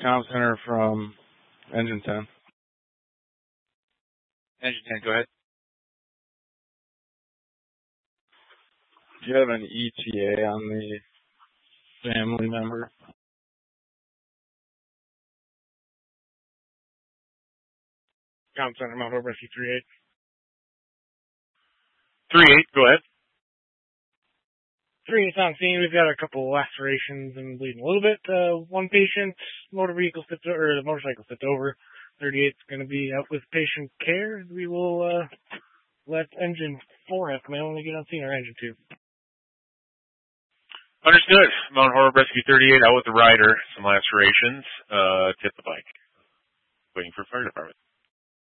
Comm Center from Engine 10. Engine 10, go ahead. Do you have an ETA on the family member? Comm Center, Mount Hope Rescue 38. 38, go ahead. 38's on scene. We've got a couple lacerations and bleeding a little bit. One patient, the motorcycle flipped over. 38's going to be out with patient care. We will let Engine 4 have come in when we get on scene, or Engine 2. Understood. Mount Horeb Rescue 38 out with the rider. Some lacerations. Tip the bike. Waiting for fire department.